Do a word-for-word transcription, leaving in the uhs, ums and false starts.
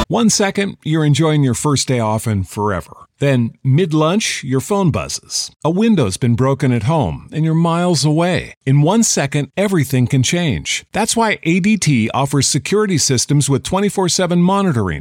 One second, you're enjoying your first day off and forever. Then, mid-lunch, your phone buzzes. A window's been broken at home, and you're miles away. In one second, everything can change. That's why A D T offers security systems with twenty-four seven monitoring,